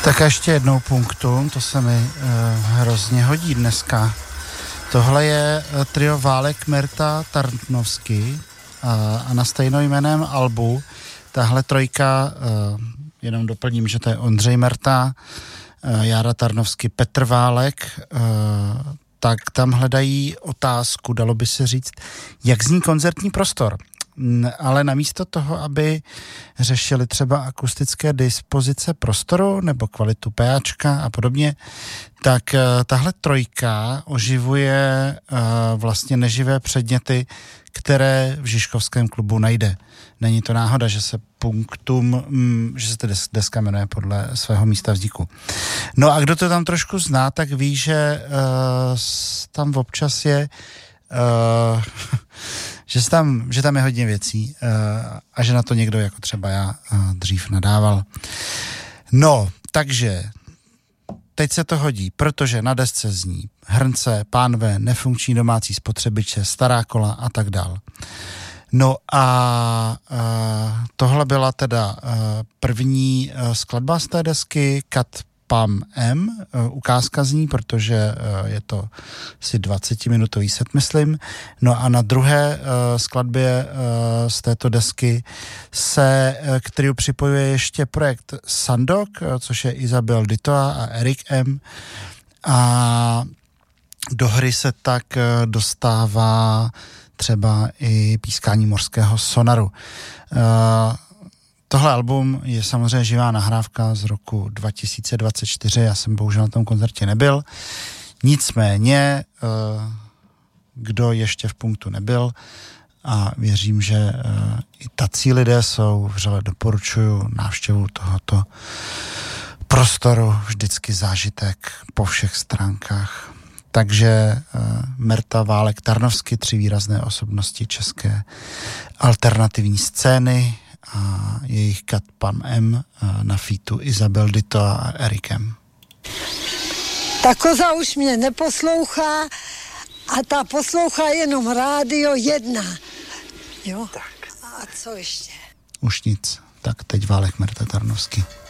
Tak a ještě jednou punktum, to se mi hrozně hodí dneska. Tohle je trio Válek, Merta, Tarnovský a na stejnojmenném albu tahle trojka, jenom doplním, že to je Ondřej Merta, Jára Tarnovský, Petr Válek, tak tam hledají otázku, dalo by se říct, jak zní koncertní prostor. Ale namísto toho, aby řešili třeba akustické dispozice prostoru nebo kvalitu PAčka a podobně, tak tahle trojka oživuje vlastně neživé předměty, které v Žižkovském klubu najde. Není to náhoda, že se punktum, že se ta deska jmenuje podle svého místa vzniku. No a kdo to tam trošku zná, tak ví, že tam občas je že tam je hodně věcí a že na to někdo jako třeba já dřív nadával. No, takže teď se to hodí, protože na desce zní hrnce, pánve, nefunkční domácí spotřebiče, stará kola a tak dál. No a tohle byla teda první skladba z té desky, Kat Pam M, ukázka z ní, protože je to asi 20-minutový set, myslím. No a na druhé skladbě z této desky se k triu připojuje ještě projekt Sandok, což je Isabel Ditoa a Erik M. A do hry se tak dostává třeba i pískání mořského sonaru. Tohle album je samozřejmě živá nahrávka z roku 2024, já jsem bohužel na tom koncertě nebyl. Nicméně, kdo ještě v punktu nebyl, a věřím, že i tací lidé jsou, vřele doporučuju návštěvu tohoto prostoru, vždycky zážitek po všech stránkách. Takže Merta, Válek, Tarnovský, 3 výrazné osobnosti české alternativní scény, a jejich Kat Pam M na featu Isabel Dito a Erikem. Ta koza už mě neposlouchá a ta poslouchá jenom Rádio 1. Jo? Tak. A co ještě? Už nic. Tak teď Válek, Merta, Tarnovský.